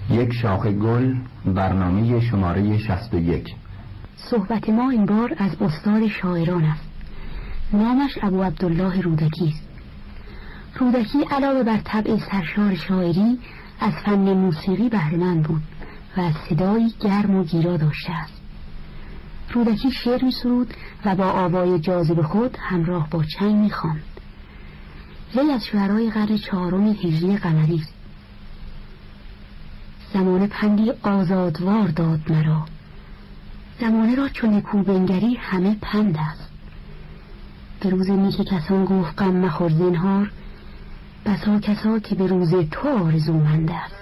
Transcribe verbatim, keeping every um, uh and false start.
یک شاخه گل، برنامه شماره شصت و یک. صحبت ما این بار از استاد شاعران است. نامش ابو عبدالله رودکی است. رودکی علاوه بر طبع سرشار شاعری از فن موسیقی بهره‌مند بود و از صدایی گرم و گیرا داشته است. رودکی شعر می‌سرود و با آوای جاذب خود همراه با چنگ می‌خواند. وی از شعرای قرن چهارم هجری قمری است. زمانه پندی آزادوار داد مرا، زمانه را چون نکو بنگری همه پند است. به روز نیک کسان گفت غم مخور زنهار، بسا کسا که به روز تو آرزومند است.